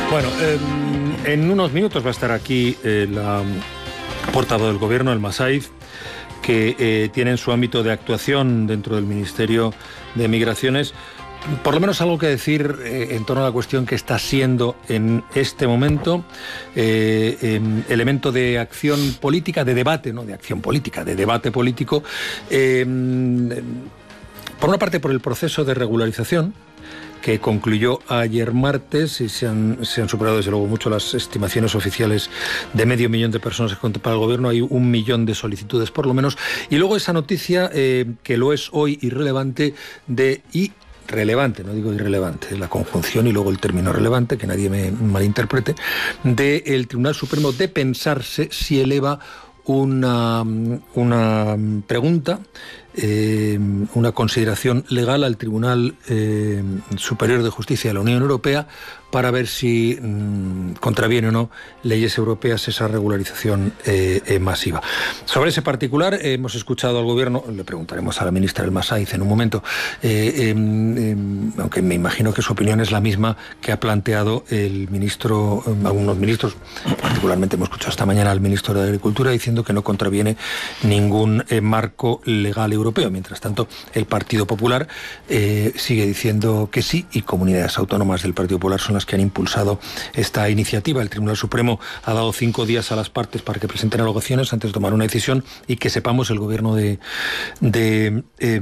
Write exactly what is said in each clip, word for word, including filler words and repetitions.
Bueno, eh, en unos minutos va a estar aquí eh, la portavoz del Gobierno, el Masaiz, que eh, tiene en su ámbito de actuación dentro del Ministerio de Migraciones por lo menos algo que decir eh, en torno a la cuestión que está siendo en este momento eh, eh, elemento de acción política, de debate, no de acción política, de debate político, eh, por una parte por el proceso de regularización que concluyó ayer martes y se han, se han superado desde luego mucho las estimaciones oficiales de medio millón de personas que contempla el Gobierno. Hay un millón de solicitudes por lo menos. Y luego esa noticia eh, que lo es hoy irrelevante de y relevante, no digo irrelevante, la conjunción y luego el término relevante, que nadie me malinterprete, del Tribunal Supremo de pensarse si eleva una, una pregunta, eh, una consideración legal al Tribunal eh, Superior de Justicia de la Unión Europea para ver si mmm, contraviene o no leyes europeas esa regularización eh, eh, masiva. Sobre ese particular eh, hemos escuchado al Gobierno, le preguntaremos a la ministra El Masaiz en un momento, eh, eh, eh, aunque me imagino que su opinión es la misma que ha planteado el ministro, eh, algunos ministros, particularmente hemos escuchado esta mañana al ministro de Agricultura diciendo que no contraviene ningún eh, marco legal europeo. Mientras tanto, el Partido Popular eh, sigue diciendo que sí, y comunidades autónomas del Partido Popular son las que han impulsado esta iniciativa. El Tribunal Supremo ha dado cinco días a las partes para que presenten alegaciones antes de tomar una decisión, y que sepamos el Gobierno de, de eh,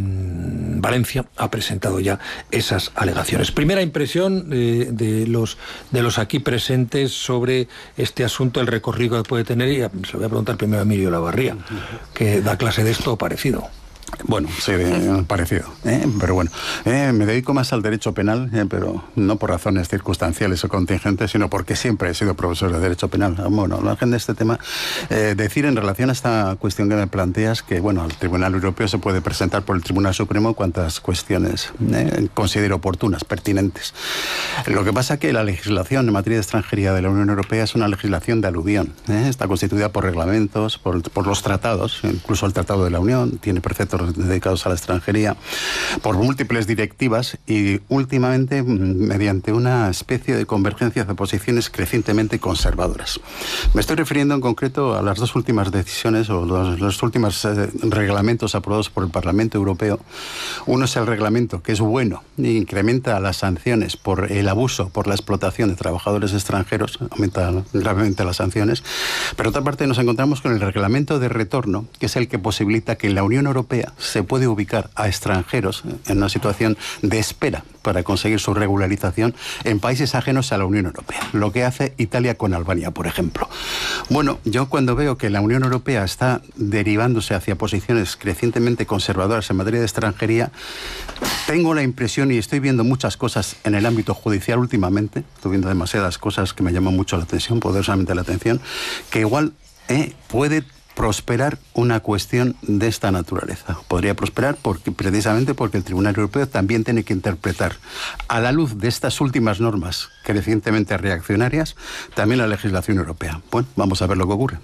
Valencia ha presentado ya esas alegaciones. Primera impresión eh, de los de los aquí presentes sobre este asunto, el recorrido que puede tener, y se lo voy a preguntar primero a Emilio Lavarría, que da clase de esto parecido. Bueno, sí, parecido, ¿eh? Pero bueno, eh, me dedico más al derecho penal, eh, pero no por razones circunstanciales o contingentes, sino porque siempre he sido profesor de derecho penal. Bueno, al margen de este tema, eh, decir en relación a esta cuestión que me planteas que, bueno, al Tribunal Europeo se puede presentar por el Tribunal Supremo cuantas cuestiones eh, considero oportunas, pertinentes. Lo que pasa es que la legislación en materia de extranjería de la Unión Europea es una legislación de aluvión, ¿eh? Está constituida por reglamentos, por, por los tratados, incluso el Tratado de la Unión tiene preceptos dedicados a la extranjería, por múltiples directivas y últimamente mediante una especie de convergencia de posiciones crecientemente conservadoras. Me estoy refiriendo en concreto a las dos últimas decisiones o los, los últimos eh, reglamentos aprobados por el Parlamento Europeo. Uno es el reglamento, que es bueno, e incrementa las sanciones por el abuso, por la explotación de trabajadores extranjeros, aumenta gravemente las sanciones. Pero otra parte nos encontramos con el reglamento de retorno, que es el que posibilita que en la Unión Europea se puede ubicar a extranjeros en una situación de espera para conseguir su regularización en países ajenos a la Unión Europea, lo que hace Italia con Albania, por ejemplo. Bueno, yo cuando veo que la Unión Europea está derivándose hacia posiciones crecientemente conservadoras en materia de extranjería, tengo la impresión, y estoy viendo muchas cosas en el ámbito judicial últimamente, estoy viendo demasiadas cosas que me llaman mucho la atención, poderosamente la atención, que igual eh, puede prosperar una cuestión de esta naturaleza. Podría prosperar porque, precisamente porque el Tribunal Europeo también tiene que interpretar, a la luz de estas últimas normas crecientemente reaccionarias, también la legislación europea. Bueno, vamos a ver lo que ocurre.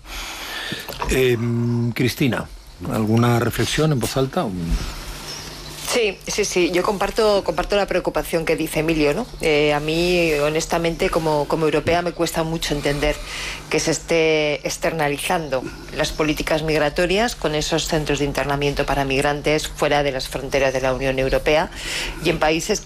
Eh, Cristina, ¿alguna reflexión en voz alta? Sí, sí, sí. Yo comparto comparto la preocupación que dice Emilio, ¿no? Eh, a mí, honestamente, como, como europea, me cuesta mucho entender que se esté externalizando las políticas migratorias con esos centros de internamiento para migrantes fuera de las fronteras de la Unión Europea y en países